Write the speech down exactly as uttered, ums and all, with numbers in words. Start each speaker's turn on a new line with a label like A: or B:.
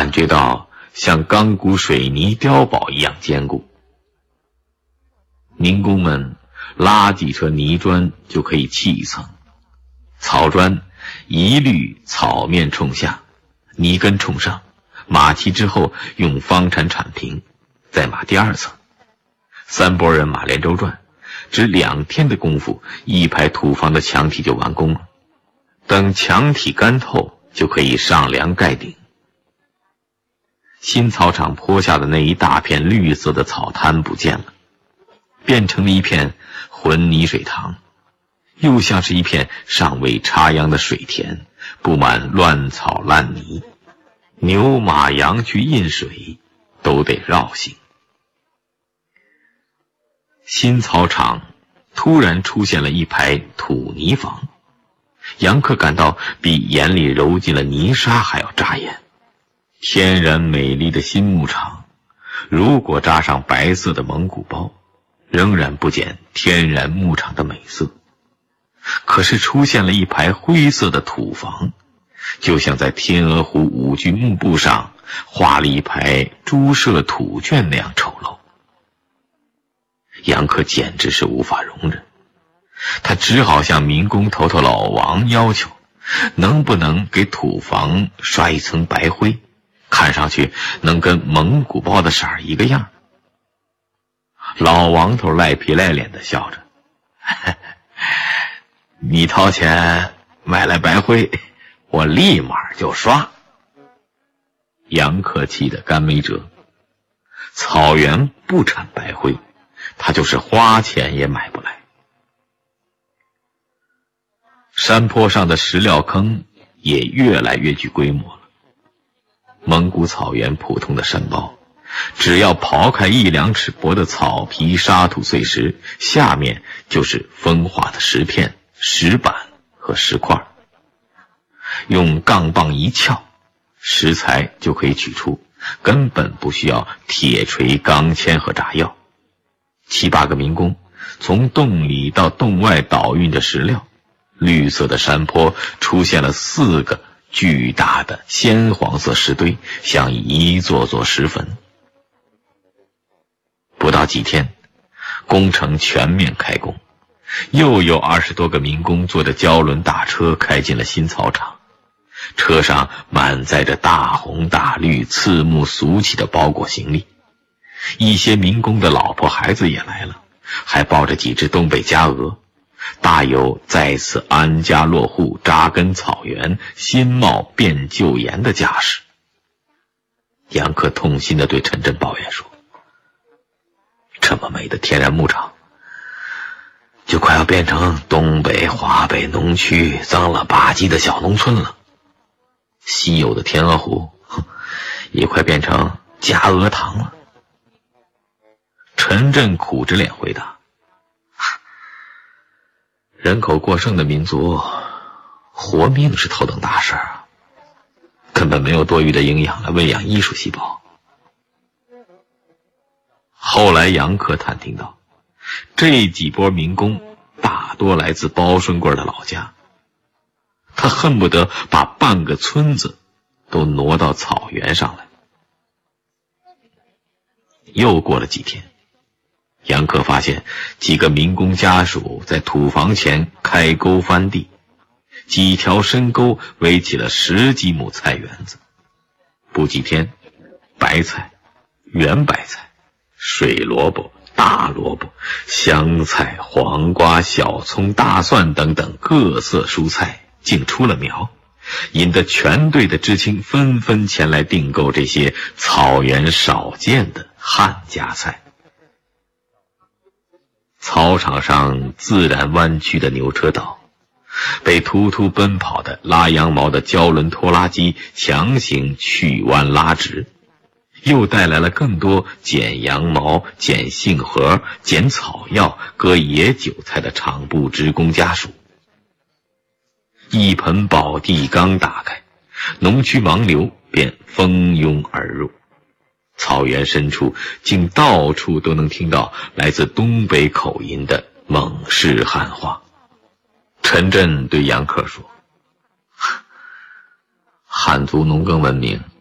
A: 感觉到像钢骨水泥碉堡一样坚固。民工们拉几车泥砖就可以砌一层，草砖一律草面冲下，泥根冲上，码齐之后用方铲铲平，再码第二层。三拨人马连轴转，只两天的功夫，一排土房的墙体就完工了。等墙体干透，就可以上梁盖顶。新草场坡下的那一大片绿色的草滩不见了，变成了一片浑泥水塘，又像是一片尚未插秧的水田，布满乱草烂泥，牛马羊去饮水都得绕行。新草场突然出现了一排土泥房，杨克感到比眼里揉进了泥沙还要扎眼。天然美丽的新牧场，如果扎上白色的蒙古包，仍然不减天然牧场的美色。可是出现了一排灰色的土房，就像在天鹅湖五具幕布上画了一排朱麝土卷那样丑陋。杨克简直是无法容忍，他只好向民工头头老王要求，能不能给土房刷一层白灰，看上去能跟蒙古包的色儿一个样。老王头赖皮赖脸的笑着，你掏钱买来白灰，我立马就刷。杨克气得干没辙，草原不产白灰，他就是花钱也买不来。山坡上的石料坑也越来越具规模了。蒙古草原普通的山包，只要刨开一两尺薄的草皮沙土碎石，下面就是风化的石片、石板和石块。用杠棒一撬，石材就可以取出，根本不需要铁锤、钢钎和炸药。七八个民工从洞里到洞外倒运着石料，绿色的山坡出现了四个巨大的鲜黄色石堆，像一座座石坟。不到几天，工程全面开工，又有二十多个民工坐着胶轮大车开进了新草场，车上满载着大红大绿、刺目俗气的包裹行李。一些民工的老婆孩子也来了，还抱着几只东北家鹅，大有再次安家落户、扎根草原、新貌变旧颜的架势。杨克痛心地对陈震抱怨说，这么美的天然牧场，就快要变成东北华北农区脏了吧唧的小农村了。稀有的天鹅湖也快变成加鹅塘了。陈震苦着脸回答，人口过剩的民族，活命是头等大事啊，根本没有多余的营养来喂养艺术细胞。后来杨克探听到，这几波民工大多来自包顺贵的老家，他恨不得把半个村子都挪到草原上来。又过了几天，杨克发现几个民工家属在土房前开沟翻地，几条深沟围起了十几亩菜园子。不几天，白菜、圆白菜、水萝卜、大萝卜、香菜、黄瓜、小葱、大蒜等等各色蔬菜竟出了苗，引得全队的知青纷纷前来订购这些草原少见的汉家菜。操场上自然弯曲的牛车道，被突突奔跑的拉羊毛的胶轮拖拉机强行去弯拉直，又带来了更多剪羊毛、剪杏核、剪草药、割野韭菜的厂部职工家属。一盆宝地刚打开，农区盲流便蜂拥而入，草原深处竟到处都能听到来自东北口音的蒙氏汉话。陈震对杨克说，汉族农耕文明